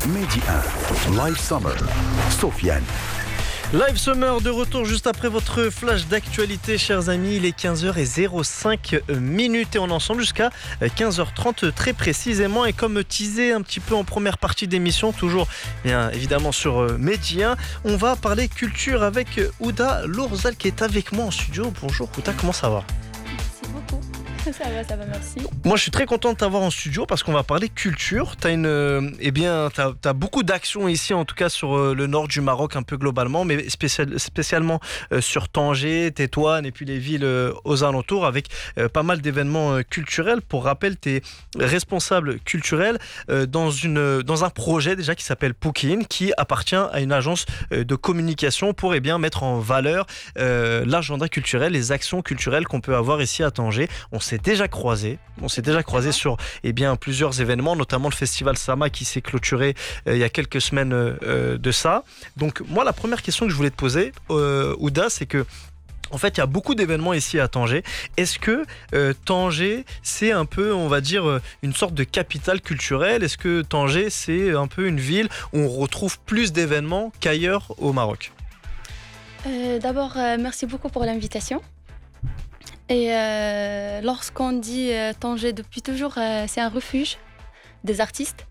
Mehdi 1, Live Summer, Sofiane. Live Summer de retour juste après votre flash d'actualité, chers amis. Il est 15h05 et on est ensemble jusqu'à 15h30 très précisément. Et comme teasé un petit peu en première partie d'émission, toujours bien évidemment sur Mehdi 1, on va parler culture avec Ouda Lourzal qui est avec moi en studio. Bonjour Ouda, comment ça va ? Merci beaucoup. Ça va, merci. Moi, je suis très content de t'avoir en studio parce qu'on va parler culture. T'as beaucoup d'actions ici, en tout cas sur le nord du Maroc, un peu globalement, mais spécialement sur Tanger, Tétouan et puis les villes aux alentours, avec pas mal d'événements culturels. Pour rappel, t'es responsable culturel dans un projet déjà qui s'appelle Poukin, qui appartient à une agence de communication pour mettre en valeur l'agenda culturel, les actions culturelles qu'on peut avoir ici à Tanger. On s'est déjà croisés sur plusieurs événements, notamment le festival Sama qui s'est clôturé il y a quelques semaines de ça. Donc moi, la première question que je voulais te poser, Ouda, c'est que en fait, il y a beaucoup d'événements ici à Tanger. Est-ce que Tanger, c'est un peu, on va dire, une sorte de capitale culturelle ? Est-ce que Tanger, c'est un peu une ville où on retrouve plus d'événements qu'ailleurs au Maroc ? D'abord, merci beaucoup pour l'invitation. Et lorsqu'on dit Tanger depuis toujours, c'est un refuge des artistes.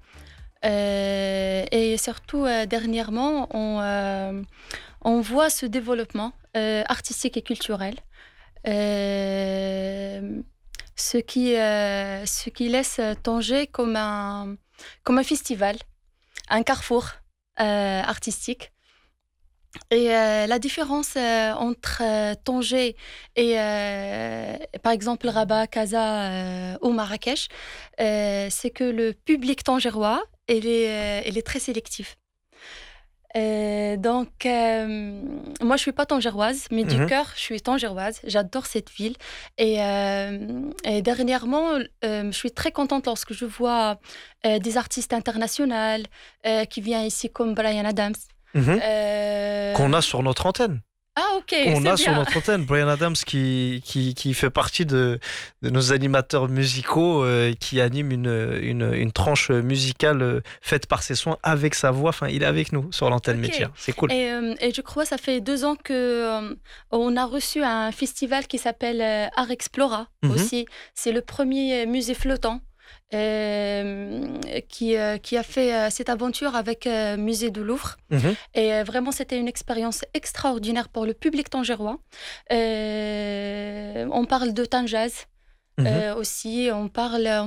Et surtout, dernièrement, on voit ce développement artistique et culturel. Ce qui laisse Tanger comme un festival, un carrefour artistique. Et la différence entre Tanger et par exemple Rabat, Casa ou Marrakech, c'est que le public tangérois il est très sélectif. Donc moi je suis pas tangéroise, mais du cœur je suis tangéroise. J'adore cette ville et dernièrement je suis très contente lorsque je vois des artistes internationaux qui viennent ici comme Bryan Adams. Qu'on a sur notre antenne. Ah ok, Sur notre antenne, Bryan Adams qui fait partie de nos animateurs musicaux, qui anime une tranche musicale faite par ses soins avec sa voix. Enfin, il est avec nous sur l'antenne métier. C'est cool. Et je crois que ça fait 2 ans que on a reçu un festival qui s'appelle Art Explora aussi. C'est le premier musée flottant. Qui a fait cette aventure avec Musée du Louvre. Et vraiment, c'était une expérience extraordinaire pour le public tangérois. On parle de Tanjaz aussi, on parle